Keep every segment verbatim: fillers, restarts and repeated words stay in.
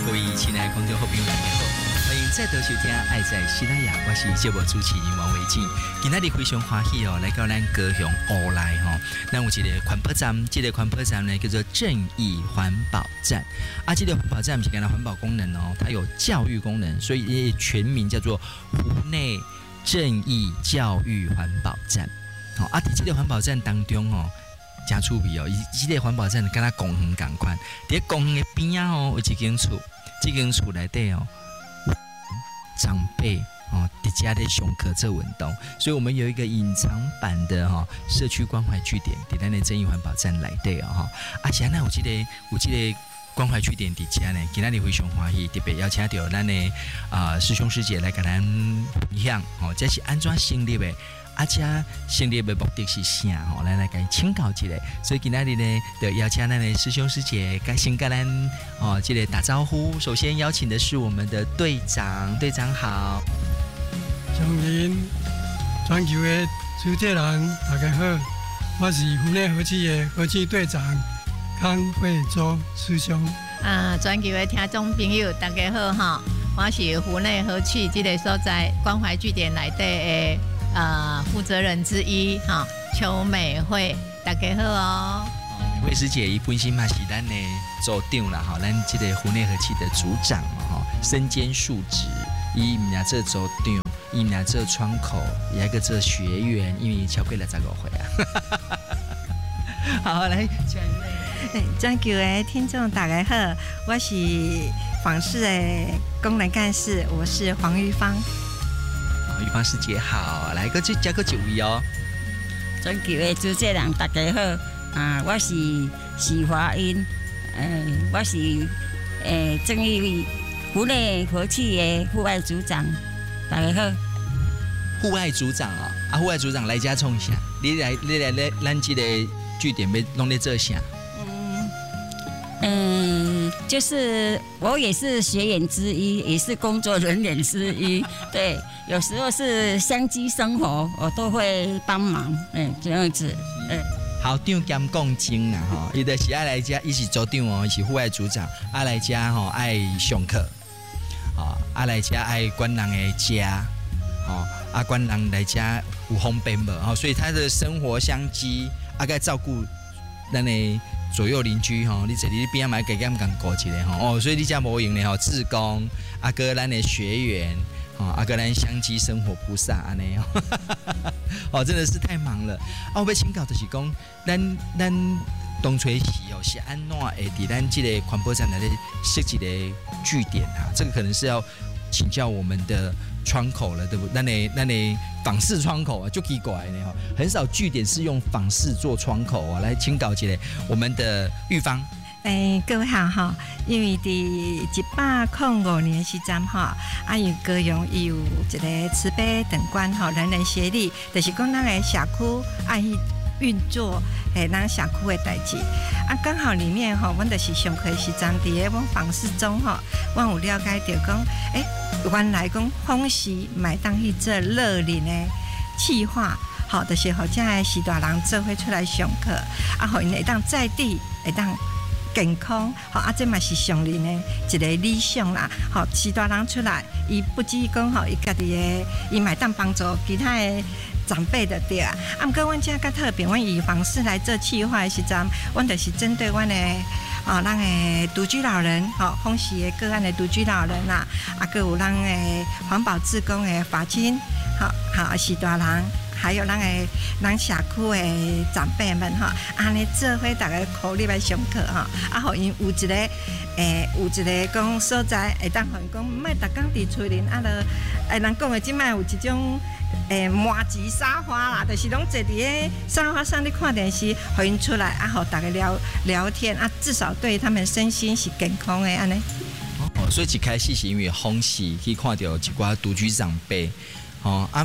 各位亲爱的观众好朋友大家好，欢迎再度收听《爱在西拉雅》，我是节目主持人王维静。今天非常欢喜哦，来到咱高雄乌来吼，咱有一个环保站，这个环保站呢叫做正义环保站。啊，这个环保站不是干那环保功能哦，它有教育功能，所以全名叫做湖内正义教育环保站。好、哦，啊，在这个环保站当中哦。真趣味哦！伊这个环保站跟它公园同款，在公园的边啊哦，有一间厝，这间厝内底哦，长辈哦，伫家咧上课做运动，所以我们有一个隐藏版的哈、哦、社区关怀据点，伫咱的正义环保站内底哦哈。啊，现在有这个有这个关怀据点伫家呢，今仔日非常欢喜，特别邀请到咱的啊、呃、师兄师姐来跟咱分享哦，这是安怎成立的。啊，且成立的目的是啥？吼，咱来给请教一下。所以今天呢，就邀请咱的师兄师姐，先跟咱哦，这个打招呼。首先邀请的是我们的队长，队长好。 乡民、全球的主持人，大家好，我是湖内和气的和气队长康惠洲师兄。 啊，全球的听众朋友，大家好哈，我是湖内和气这个所在关怀据点内底的。呃，负责人之一哈，邱美惠，大家好哦。 美惠师姐，伊本身嘛是咱的组长啦，哈，咱这个湖内和气的组长哈，身兼数职，伊唔俩做组长，伊唔俩做窗口，也一个做学员，因为超过了十五岁啊。好，来，下一位， 全球的听众大家好，我是访视的功能干事，我是黄玉芳。 玉芳师姐好，来个再加个一位哦。 全球的主持人大家好，啊，我是许华英，呃，我是呃正义湖内和气的户外组长，大家好。 户外组长哦，啊，户外组长来家冲一下，你来你来来，咱这个据点要弄在这下。 嗯嗯，就是我也是学员之一，也是工作人员之一，对。有时候是相机生活，我都会帮忙，嗯，这样子，嗯。 校长兼讲经啦，吼，伊就是爱来家，伊是组长哦，伊是户外组长，爱来家吼爱上课，哦，爱来家爱管人的家，哦，啊管人来家有方便无，哦，所以他的生活相机啊，该照顾咱的左右邻居吼，你坐你边仔嘛，家家咁顾一下吼，哦，所以你家无用的吼，志工啊，个咱的学员。哦，阿格兰相机生活菩萨安尼哦，哦，真的是太忙了。啊，我要请教就是讲，咱咱东吹西哦是安怎会伫咱这个环保站内底设一个据点啊？这个可能是要请教我们的窗口了，对不？咱的咱的访视窗口啊，就奇怪呢哈，很少据点是用访视做窗口啊。来请教一下我们的玉芳。 诶，各位好哈！因为伫一百零五年时阵哈，啊，因高雄伊有一个慈悲等观哈，人人协力，就是讲咱个社区爱去运作诶，咱社区的代志。啊，刚好里面哈，阮就是上课时阵伫咧阮访视中哈，阮有了解到讲，诶，原来讲访视买当去做乐龄的企划。好，就是互遮个时大人做伙出来上课，啊，互因会当在地会当。健康，好啊，这嘛是上人的一个理想啦。好，时大人出来，伊不止讲吼，伊家己的，伊嘛当帮助其他的长辈的对啊。啊，毋过阮遮较特别，阮以访视来做企划的时阵，阮就是针对阮的哦，咱的独居老人，吼，访视的个案的独居老人啦，啊，佮有咱的环保志工的法亲，好好时大人。还有咱个咱社区的长辈们哈，安尼做伙大家鼓励来上课哈，啊，互因有一个诶，有一个讲所在会当互因讲，莫逐工伫厝里，啊，着诶，人讲的即摆有一种诶麻糬沙发啦，就是拢坐伫咧沙发上咧看电视，互因出来啊，互大家聊聊天啊，至少对他们身心是健康的安尼。 哦，所以一开始是因为访视去看到一寡独居长辈，哦啊。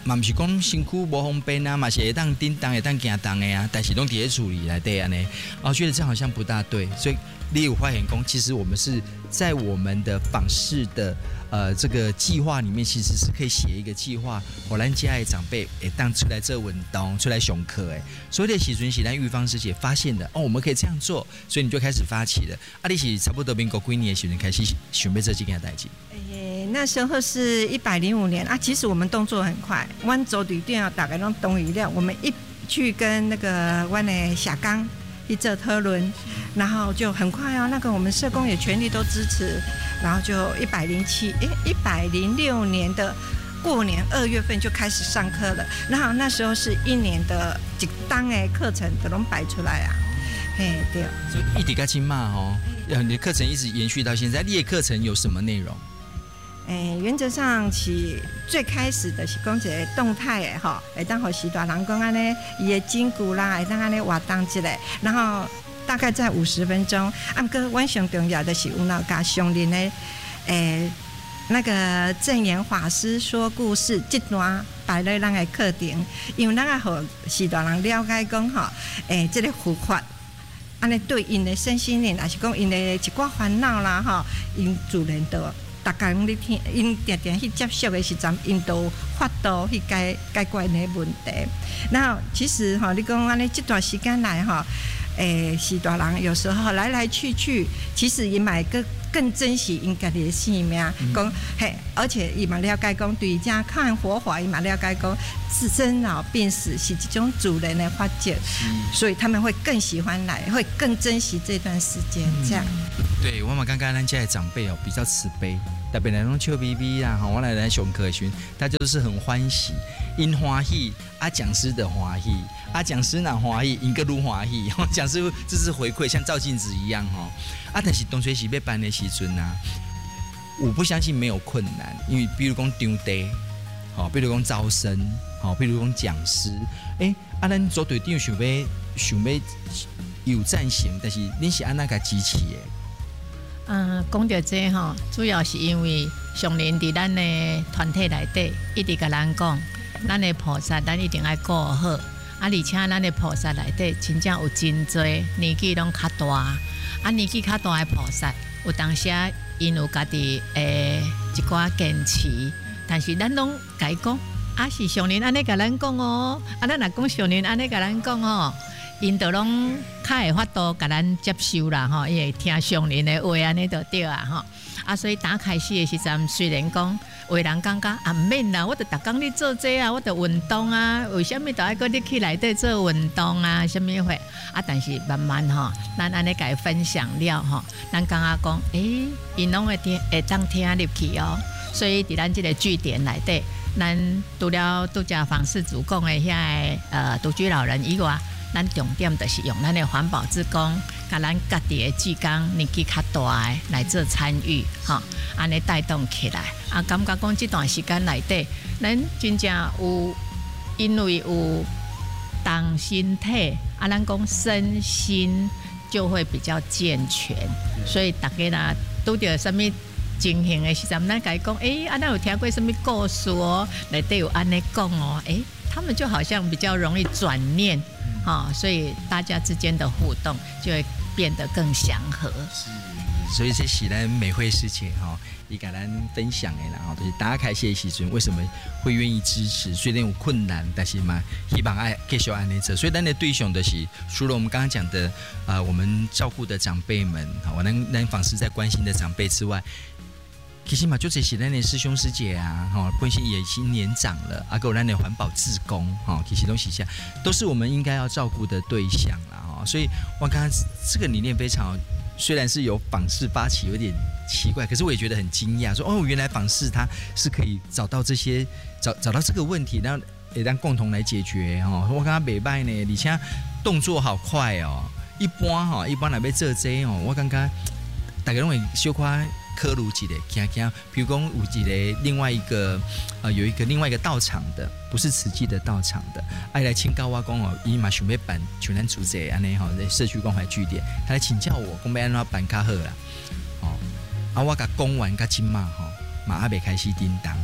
嘛，不是讲身躯无方便啊，嘛是会当叮当会当行动的啊，但是拢伫咧处理来对啊呢，啊，觉得这好像不大对，所以你有发现讲，其实我们是在我们的访视的呃这个计划里面，其实是可以写一个计划，我咱家的长辈会当出来做运动，出来上课诶，所以的时阵是咱玉芳师姐发现的哦，我们可以这样做，所以你就开始发起了。啊，你是差不多民国几年的时阵开始想要做这件代志？ 诶，那时候是一百零五年啊。其实我们动作很快，阮组队长大概拢同意了，我们一去跟那个阮的社工去做讨论，然后就很快哦。那个我们社工也全力都支持，然后就一百零七，诶，一百零六年的过年二月份就开始上课了。然后那时候是一年的一档的课程都拢摆出来啊。嘿，对。 所以一直到今嘛吼，你的课程一直延续到现在。你的课程有什么内容？ 诶，原则上是最开始的是讲一个动态的吼，会当互时大人讲安尼，伊的筋骨啦，会当安尼活动一下，然后大概在五十分钟。啊，不过阮上重要的是有那甲上人的诶那个证严法师说故事这段摆咧咱的课程，因为咱要互时大人了解讲吼，诶，这个佛法。安尼对因的身心灵，还是讲因的一寡烦恼啦，吼，因自然都大家拢咧听，因定定去接受的时阵，因都法度去解解决因的问题。然后其实吼，你讲安尼这段时间来吼，诶，是大人有时候来来去去，其实伊嘛更更珍惜因家己的性命，讲、嗯、嘿，而且伊嘛了解讲，对这看佛法，伊嘛了解讲，生老病死是一种自然的法则，所以他们会更喜欢来，会更珍惜这段时间。这样， 嗯、对我嘛，刚刚咱家的长辈哦，比较慈悲，特别那种笑眯眯啦，哈，我来来上课时，他就是很欢喜，因欢喜啊，讲师的欢喜啊，讲师哪欢喜，因个愈欢喜，讲师这是回馈，像照镜子一样哈。啊，但是当初是要办的时阵啊，我不相信没有困难，因为比如讲场地，好，比如讲招生，好，比如讲讲师，诶、欸，啊，咱组队长想要想要有赞成，但是恁是安那个支持的？ 嗯，讲到这吼，主要是因为上人伫咱的团体内底一直甲咱讲，咱的菩萨咱一定要顾好，啊，而且咱的菩萨内底真正有真多年纪拢较大。啊，年纪较大的菩萨，有当时因有家己诶一寡坚持，但是咱拢甲伊讲，啊是上人安尼甲咱讲哦，啊咱若讲上人安尼甲咱讲哦，因就拢较会法度甲咱接受啦吼，伊会听上人的话安尼就对啊吼。啊，所以打开始的时阵，虽然讲有人感觉啊，毋免啦，我著逐工咧做这啊，我著运动啊，为什么著爱搁你去内底做运动啊？什么会啊？但是慢慢吼，咱安尼甲伊分享了吼，咱感觉讲，诶，因拢会听，会当听入去哦。所以伫咱即个据点内底，咱除了拄则访视组讲的遐个呃独居老人以外，咱重点就是用咱的环保志工，甲咱家己的志工年纪较大的来做参与，吼，安尼带动起来。啊，感觉讲这段时间内底，咱真正有因为有动身体，啊，咱讲身心就会比较健全。所以大家若拄着什么情形的时阵，咱甲伊讲，诶、欸，啊，咱有听过什么故事哦，内底有安尼讲哦，诶、欸，他们就好像比较容易转念。哦，所以大家之间的互动就会变得更祥和。 是，所以这是咱美惠师姐哈，伊甲咱分享的啦，哈，就是打开些时阵为什么会愿意支持，虽然有困难，但是嘛，希望爱继续安尼做。所以咱的对象就是除了我们刚刚讲的，呃，我们照顾的长辈们，好，咱咱访视在关心的长辈之外。其实嘛，就这些咱的师兄师姐啊，哈，本身也已经年长了，啊，还有咱的环保志工，哈，其实东西下都是我们应该要照顾的对象啦，哈，所以我刚刚这个理念非常，虽然是由访视发起，有点奇怪，可是我也觉得很惊讶，说哦，原来访视它是可以找到这些找找到这个问题，然后也让共同来解决，哈，我刚刚袂歹呢，而且动作好快哦，一般哈，一般来要做这哦，我刚刚大家拢会小夸。科鲁几的，行行，比如讲有一个另外一个，呃，有一个另外一个道场的，不是慈济的道场的，爱来请教我讲哦，伊嘛想要办全咱主者安尼吼，在社区关怀据点，他来请教我，讲要安怎办较好啦，哦，啊，我甲讲完甲今嘛吼，嘛还未开始叮当，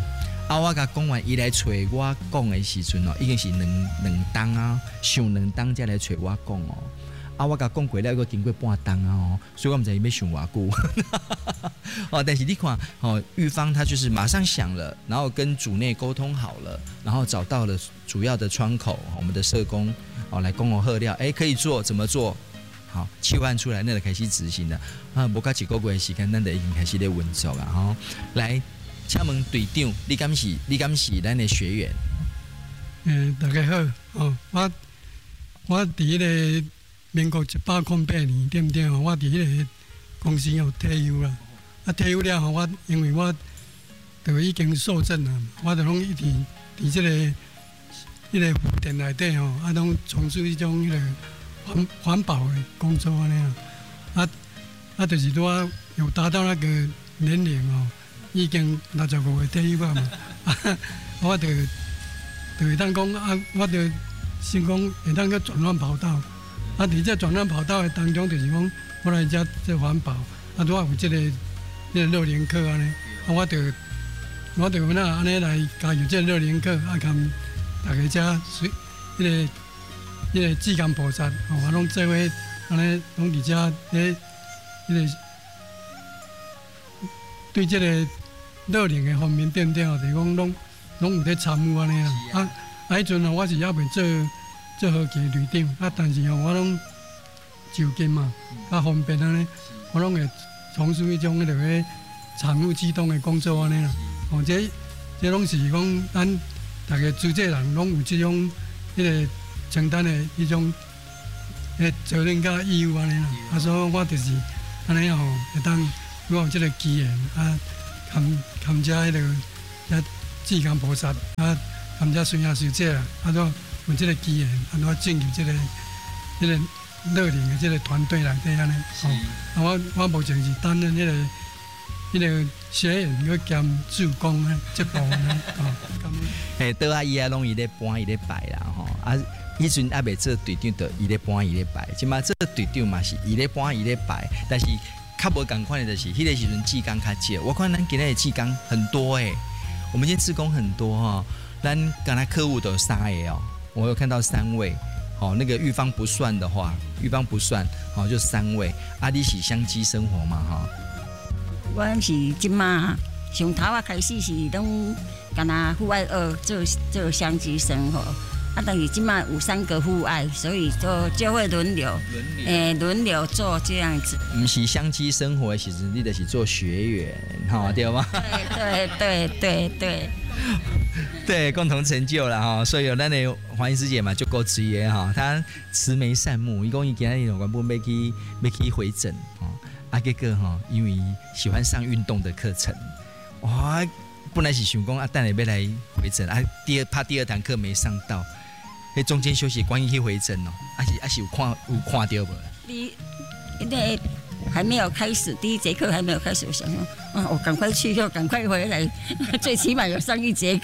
啊，我甲讲完，伊来找我讲的时阵哦，已经是两两档啊，上两档才来找我讲哦。啊，我甲讲过了，又经过半档啊哦，所以我们才要想偌久。哦，但是你看，哦，玉芳她就是马上想了，然后跟组内沟通好了，然后找到了主要的窗口，我们的社工哦来供我贺料，哎，可以做，怎么做？好，计划出来，那就开始执行了。啊，无到一个月的时间，咱就已经开始咧运作了。吼、哦，来，请问队长，你敢是？你敢是咱的学员？ 诶，大家好，哦，我我伫迄个民国一百零八年，对不对？我伫迄个公司有退休啦。啊，退休了后，我因为我就已经受证了，我就拢一直伫即个迄个福田内底吼，啊，拢从事迄种迄个。环环保的工作安尼啊，啊啊，就是我有达到那个年龄哦，已经六十五岁退休啊嘛，啊，我就就会当讲啊，我就先讲会当去转换跑道，啊，伫这转换跑道的当中，就是讲我来遮做环保，啊，拄好有即个即个热灵课安尼，啊，我就我就那安尼来加入这热灵课，啊，跟大家遮随迄个。迄个志甘菩萨，吼，我拢做伙安尼，拢伫遮咧，迄个对即个热灵的方面点点，就是讲拢拢有咧参与安尼啦。啊，啊，迄阵吼，我是还未做做好期队长，啊，但是吼，我拢就近嘛，较方便安尼，我拢会从事迄种迄个咧产物机动的工作安尼啦。哦，这这拢是讲咱大家做这人拢有即种迄个。承担的迄种诶责任甲义务安尼啦，啊，所以我就是安尼吼，会当我有即个机缘啊，感感谢迄个遐志甘菩萨啊，感谢孙亚师姐啦，啊，都有即个机缘，啊，我进入即个即个热灵的即个团队内底安尼，吼，啊，我我目前是担任迄个迄个学员个兼助攻啊，这部分啊，哦，感恩。诶，倒啊伊啊，拢伊咧搬伊咧摆啦，吼啊。以前还未做队长，就伊咧搬伊咧摆。即马做队长嘛是伊咧搬伊咧摆，但是较无共款的就是，迄、那个时阵志工较少。我看咱今日的志工很多诶、欸，我们今天志工很多哈、哦。咱刚才客户都有三个哦，我有看到三位。哦，那个玉芳不算的话，玉芳不算，哦就三位。啊，你是相机生活嘛哈？ 我是即马上头啊开始是拢干那户外二做做相机生活。啊，但是即马有三个户外，所以就就会轮流，诶，轮流做这样子。 不是相机生活的时阵，你就是做学员，哈，对吗？ 对对对对对， 对，共同成就了哈。所以有咱的黄医师姐嘛，就够职业哈，她慈眉善目，伊讲伊今日有原本要去要去回诊哈，啊，结果哈，因为喜欢上运动的课程，哇，本来是想讲啊，等下要来回诊啊，第二怕第二堂课没上到。迄中间休息，关于去回诊哦，还是还是有看有看到无？ 你因为还没有开始，第一节课还没有开始，我想说，啊，我赶快去，又赶快回来，最起码有上一节课。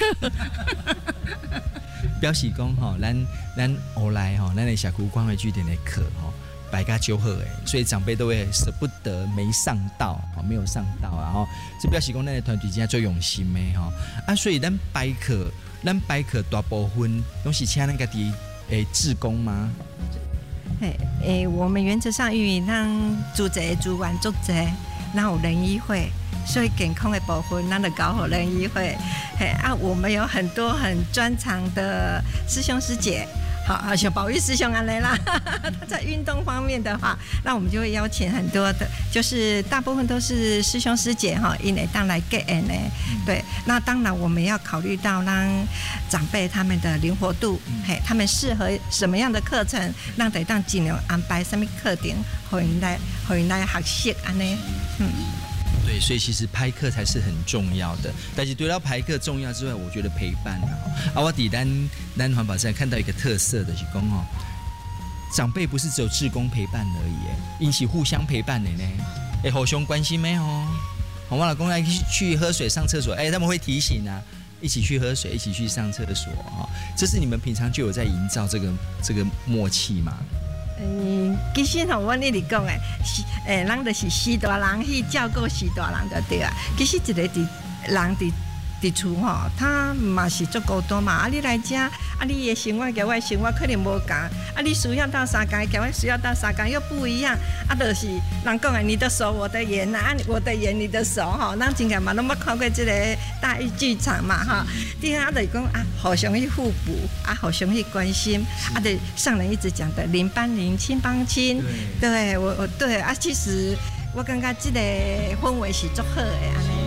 表示讲吼，咱咱后来吼，咱的社区关怀据点的课吼，百家就好诶，所以长辈都会舍不得没上到，哦，没有上到啊，吼，这表示讲咱的团队真最用心的吼，啊，所以咱摆课。咱摆课大部分都是请咱家己诶志工吗？ 诶诶，我们原则上因为咱组织主管组织，咱有人医会，所以健康的部分咱就搞好人医会。嘿啊，我们有很多很专长的师兄师姐。好，像宝玉师兄安来啦，他在运动方面的话，那我们就会邀请很多的，就是大部分都是师兄师姐哈，因为当来给人呢，对，那当然我们要考虑到让长辈他们的灵活度，嘿，他们适合什么样的课程，让得当尽量安排什么课程，互因来互因来学习安尼，嗯。 对，所以其实拍课才是很重要的。但是除了拍课重要之外，我觉得陪伴啊，啊我伫咱咱环保站看到一个特色的是讲哦，长辈不是只有志工陪伴而已，因是互相陪伴的呢，哎，互相关心的哦。我老公来去喝水、上厕所，哎，他们会提醒啊，一起去喝水，一起去上厕所哈。这是你们平常就有在营造这个这个默契吗？ 嗯，其实吼，阮一直讲诶，诶，咱就是四大人去照顾四大人就对啊。其实一个伫人伫伫厝吼，他嘛是足孤单嘛。啊，你来遮，啊，你的生活甲我的生活可能无共，啊，你需要到三工，甲我需要到三工又不一样。啊，就是人讲的，你的手我的眼啊，我的眼你的手吼，咱真个嘛拢捌看过即个大艺剧场嘛哈。第二就是讲啊，互相去互补，啊，互相去关心，啊，对上人一直讲的邻邦邻，亲帮亲。对，我我对啊，其实我感觉即个氛围是足好的安尼。